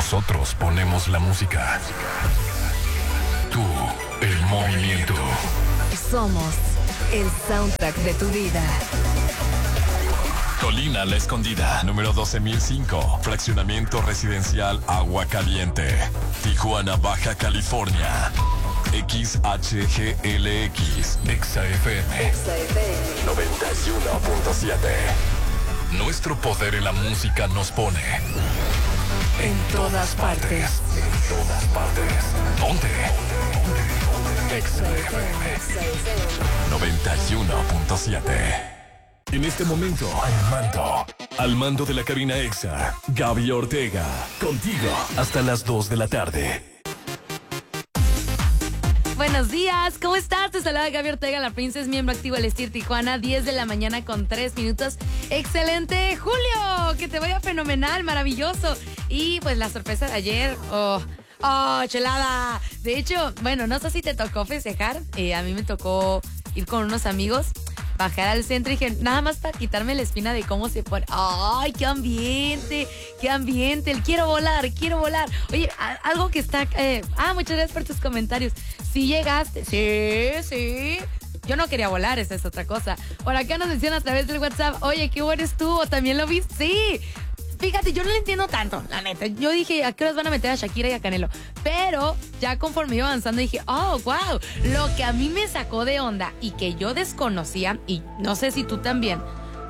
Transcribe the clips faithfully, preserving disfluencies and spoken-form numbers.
Nosotros ponemos la música. Tú, el movimiento. Somos el soundtrack de tu vida. Colina La Escondida, número doce mil cinco. Fraccionamiento residencial Agua Caliente. Tijuana, Baja California. X H G L X. Exa F M. noventa y uno punto siete. Nuestro poder en la música nos pone en todas partes. En todas partes. Ponte. Exa F M. noventa y uno punto siete. En este momento, al mando, al mando de la cabina Exa, Gaby Ortega, contigo hasta las dos de la tarde. Buenos días, ¿cómo estás? Te saluda Gaby Ortega, la princesa, miembro activo del Estir Tijuana, diez de la mañana con tres minutos. ¡Excelente, Julio! Que te vaya fenomenal, maravilloso. Y pues la sorpresa de ayer, oh... ¡Oh, chelada! De hecho, bueno, no sé si te tocó festejar. Eh, a mí me tocó ir con unos amigos, bajar al centro y dije, nada más para quitarme la espina de cómo se pone. ¡Ay, qué ambiente! ¡Qué ambiente! El quiero volar, quiero volar. Oye, a, algo que está... Eh, ah, muchas gracias por tus comentarios. ¿Sí llegaste? Sí, sí. Yo no quería volar, esa es otra cosa. Por acá nos decían a través del WhatsApp, oye, qué bueno estuvo, ¿también lo viste? Sí. Fíjate, yo no lo entiendo tanto, la neta. Yo dije, ¿a qué horas van a meter a Shakira y a Canelo? Pero ya conforme iba avanzando dije, oh, wow. Lo que a mí me sacó de onda y que yo desconocía, y no sé si tú también,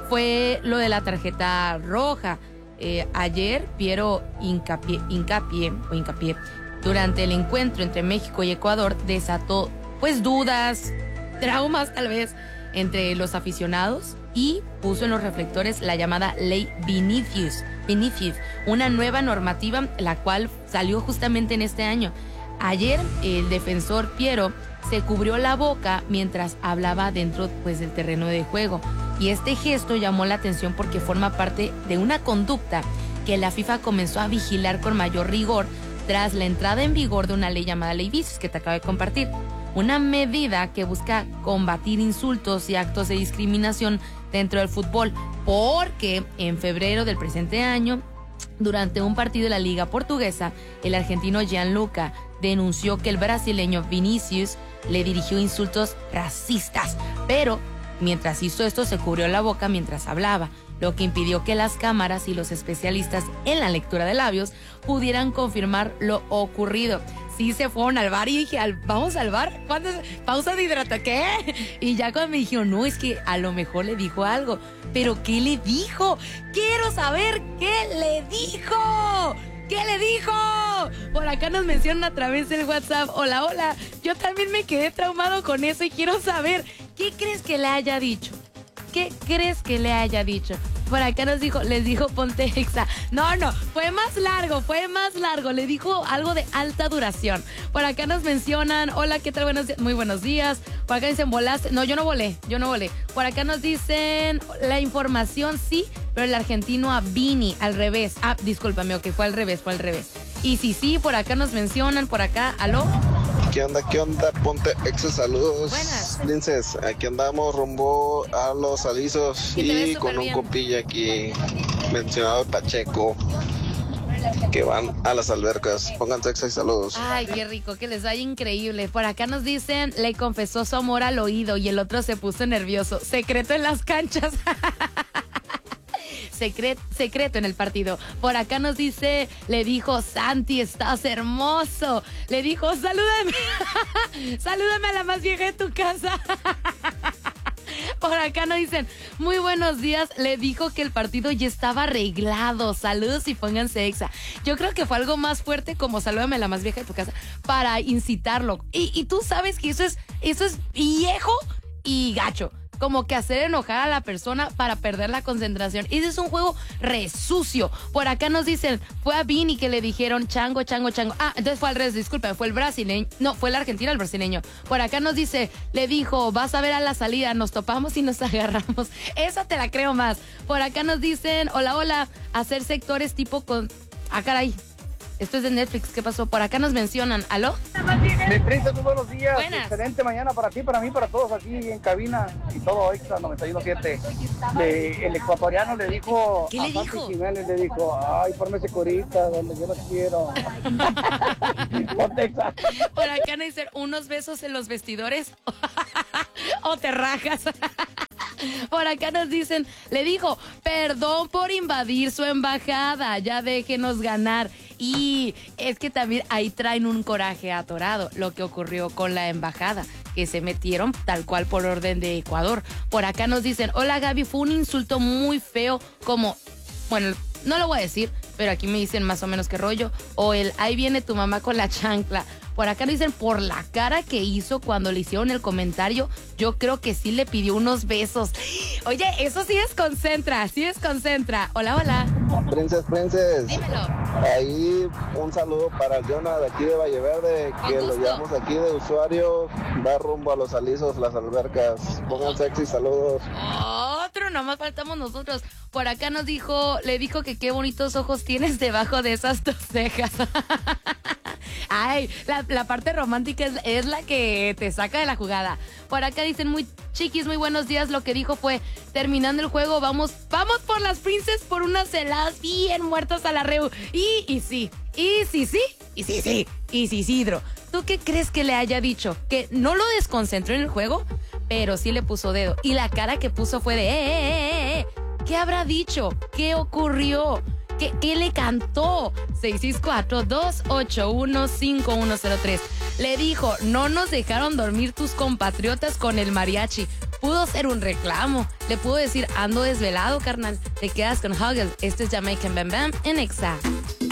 fue lo de la tarjeta roja. Eh, ayer, Piero Hincapié, Hincapié, o Hincapié, durante el encuentro entre México y Ecuador, desató, pues, dudas, traumas tal vez, entre los aficionados y puso en los reflectores la llamada Ley Vinicius, Vinicius, una nueva normativa la cual salió justamente en este año. Ayer el defensor Piero se cubrió la boca mientras hablaba dentro, pues, del terreno de juego, y este gesto llamó la atención porque forma parte de una conducta que la FIFA comenzó a vigilar con mayor rigor tras la entrada en vigor de una ley llamada Ley Vinicius que te acabo de compartir. Una medida que busca combatir insultos y actos de discriminación dentro del fútbol, porque en febrero del presente año, durante un partido de la Liga Portuguesa, el argentino Gianluca denunció que el brasileño Vinicius le dirigió insultos racistas, pero mientras hizo esto se cubrió la boca mientras hablaba, lo que impidió que las cámaras y los especialistas en la lectura de labios pudieran confirmar lo ocurrido. Sí se fueron al bar y dije, ¿vamos al bar? ¿Cuándo es? ¿Pausa de hidrata? ¿Qué? Y ya cuando me dijeron, no, es que a lo mejor le dijo algo. ¿Pero qué le dijo? Quiero saber qué le dijo. ¿Qué le dijo? Por acá nos mencionan a través del WhatsApp. Hola, hola. Yo también me quedé traumado con eso y quiero saber, ¿qué crees que le haya dicho? ¿Qué crees que le haya dicho? Por acá nos dijo, les dijo ponte Exa. No, no, fue más largo, fue más largo. Le dijo algo de alta duración. Por acá nos mencionan, hola, ¿qué tal? Buenos días. Muy buenos días. Por acá dicen, ¿volaste? No, yo no volé, yo no volé. Por acá nos dicen, la información sí, pero el argentino a Vini, al revés. Ah, discúlpame, ok, fue al revés, fue al revés. Y sí, sí, por acá nos mencionan, por acá, ¿aló? ¿Qué onda? ¿Qué onda? Ponte Exa, saludos. Buenas. Princes, aquí andamos rumbo a los Alisos Y te ves y súper con un bien. compilla aquí mencionado Pacheco que van a las albercas. Pónganse Exa y saludos. Ay, qué rico, que les vaya increíble. Por acá nos dicen, le confesó su amor al oído y el otro se puso nervioso. Secreto en las canchas. Secret, secreto en el partido. Por acá nos dice, le dijo, Santi, estás hermoso. Le dijo, salúdame. Salúdame a la más vieja de tu casa. Por acá nos dicen, muy buenos días. Le dijo que el partido ya estaba arreglado. Saludos y pónganse Exa. Yo creo que fue algo más fuerte como salúdame a la más vieja de tu casa para incitarlo. Y, y tú sabes que eso es, eso es viejo y gacho. Como que hacer enojar a la persona para perder la concentración. Y ese es un juego re sucio. Por acá nos dicen, fue a Vini que le dijeron chango, chango, chango. Ah, entonces fue al revés, disculpa, fue el brasileño. No, fue el argentino, el brasileño. Por acá nos dice, le dijo, vas a ver a la salida, nos topamos y nos agarramos. Esa te la creo más. Por acá nos dicen, hola, hola, hacer sectores tipo con... Ah, caray. Esto es de Netflix. ¿Qué pasó? Por acá nos mencionan. ¿Aló? Mi princesa, muy buenos días. Buenas. Excelente mañana para ti, para mí, para todos aquí en cabina y todo Extra noventa y uno punto siete. Le- El ecuatoriano le dijo ¿Qué a le Santi dijo? Jiménez, le dijo, ay, ponme ese corita donde yo los quiero. Ponte Exa. Por acá nos dicen unos besos en los vestidores o te rajas. Por acá nos dicen, le dijo, perdón por invadir su embajada, ya déjenos ganar. Y es que también ahí traen un coraje atorado, lo que ocurrió con la embajada, que se metieron tal cual por orden de Ecuador. Por acá nos dicen, hola Gaby, fue un insulto muy feo, como, bueno, no lo voy a decir, pero aquí me dicen más o menos qué rollo. O el, ahí viene tu mamá con la chancla. Por acá nos dicen, por la cara que hizo cuando le hicieron el comentario, yo creo que sí le pidió unos besos. Oye, eso sí desconcentra, sí desconcentra. Hola, hola. Princes, princes. Dímelo. Ahí un saludo para el Jonah de aquí de Valle Verde, Con que lo gusto. llevamos aquí de usuario, va rumbo a los alisos, las albercas. Pongan sexy, saludos. Otro, nomás faltamos nosotros. Por acá nos dijo, le dijo que qué bonitos ojos tienes debajo de esas dos cejas. Ay, la, la parte romántica es, es la que te saca de la jugada. Por acá dicen, muy chiquis, muy buenos días. Lo que dijo fue, terminando el juego, vamos, vamos por las princes por unas heladas bien muertas a la reu. Y, y sí, y sí, sí, y sí, sí, y sí, Isidro. ¿Tú qué crees que le haya dicho? ¿Que no lo desconcentró en el juego? Pero sí le puso dedo. Y la cara que puso fue de, eh, eh, eh, eh. ¿Qué habrá dicho? ¿Qué ocurrió? ¿Qué, qué le cantó? seis seis cuatro, dos ocho uno, cinco uno cero tres. Le dijo, no nos dejaron dormir tus compatriotas con el mariachi. Pudo ser un reclamo. Le pudo decir, ando desvelado, carnal. Te quedas con Huggles. Este es Jamaican Bam Bam en Exa.